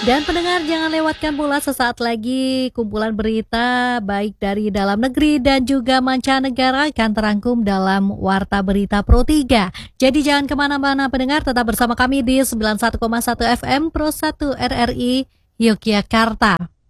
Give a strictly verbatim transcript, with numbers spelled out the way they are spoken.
Dan pendengar jangan lewatkan pula sesaat lagi kumpulan berita baik dari dalam negeri dan juga mancanegara akan terangkum dalam Warta Berita Pro tiga. Jadi jangan kemana-mana pendengar, tetap bersama kami di sembilan puluh satu koma satu F M Pro satu R R I Yogyakarta.